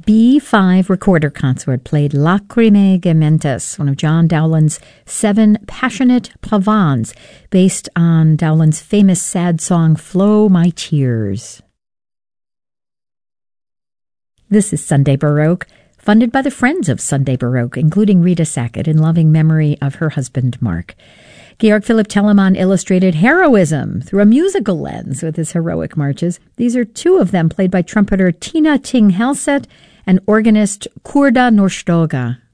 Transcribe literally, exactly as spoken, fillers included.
B five Recorder Consort played Lacrimae Gementes, one of John Dowland's seven passionate pavans, based on Dowland's famous sad song Flow My Tears. This is Sunday Baroque, funded by the Friends of Sunday Baroque, including Rita Sackett, in loving memory of her husband, Mark. Georg Philipp Telemann illustrated heroism through a musical lens with his heroic marches. These are two of them played by trumpeter Tina Ting-Helset and organist Kurda Norstoga.